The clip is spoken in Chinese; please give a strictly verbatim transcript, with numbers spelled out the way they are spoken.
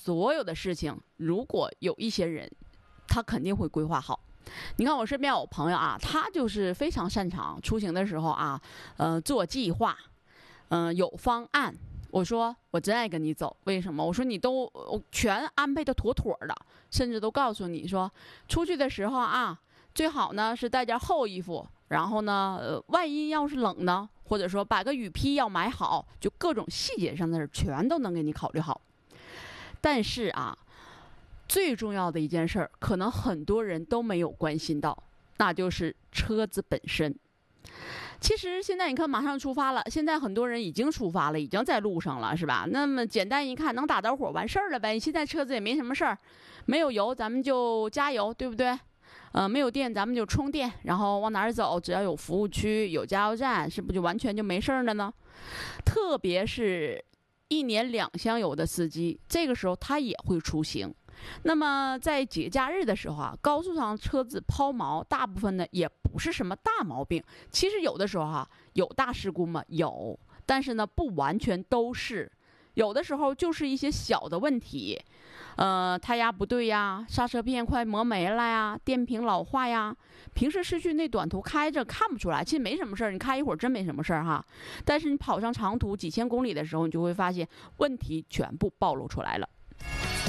所有的事情，如果有一些人，他肯定会规划好。你看我身边有朋友啊，他就是非常擅长出行的时候啊，呃，做计划，嗯、呃，有方案。我说我真爱跟你走，为什么？我说你都全安排的妥妥的，甚至都告诉你说，出去的时候啊，最好呢是带件厚衣服，然后呢，呃，万一要是冷呢，或者说把个雨披要买好，就各种细节上的事全都能给你考虑好。但是啊，最重要的一件事儿，可能很多人都没有关心到，那就是车子本身。其实现在你看，马上出发了，现在很多人已经出发了，已经在路上了，是吧？那么简单一看，能打着火完事儿了呗。现在车子也没什么事儿，没有油咱们就加油，对不对？呃，没有电咱们就充电，然后往哪儿走，只要有服务区、有加油站，是不是就完全就没事儿了呢？特别是一年两箱油的司机，这个时候他也会出行。那么在节假日的时候啊，高速上车子抛锚，大部分呢也不是什么大毛病。其实有的时候哈、啊，有大事故吗？有，但是呢不完全都是，有的时候就是一些小的问题，呃，胎压不对呀，刹车片快磨没了呀，电瓶老化呀。平时市区内短途开着看不出来，其实没什么事儿，你开一会儿真没什么事儿哈。但是你跑上长途几千公里的时候，你就会发现问题全部暴露出来了。